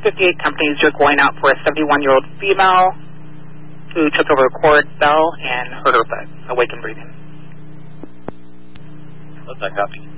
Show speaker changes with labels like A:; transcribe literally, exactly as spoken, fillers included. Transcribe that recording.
A: fifty-eight companies, you're going out for a seventy-one-year-old female who took over a cord cell and hurt her foot, awake and breathing.
B: What's that copy?